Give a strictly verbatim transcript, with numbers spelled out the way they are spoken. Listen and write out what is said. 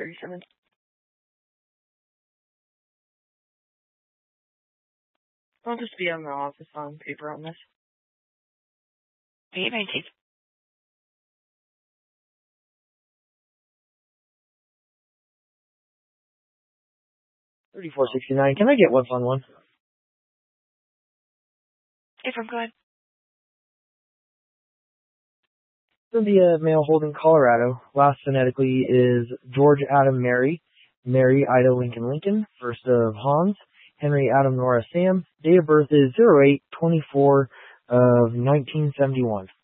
thirty-seven. I'll just be on the office on paper on this. eight nineteen. thirty-four sixty-nine. Can I get one on one? If I'm good. Cynthia Male Holden, Colorado. Last phonetically is George Adam Mary. Mary Ida Lincoln Lincoln. First of Hans. Henry Adam Nora Sam. Date of birth is zero eight twenty-four of nineteen seventy-one.